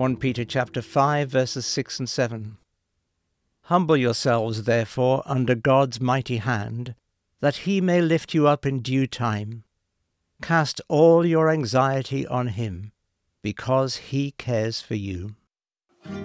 1 Peter chapter 5, verses 6 and 7. Humble yourselves, therefore, under God's mighty hand, that he may lift you up in due time. Cast all your anxiety on him, because he cares for you.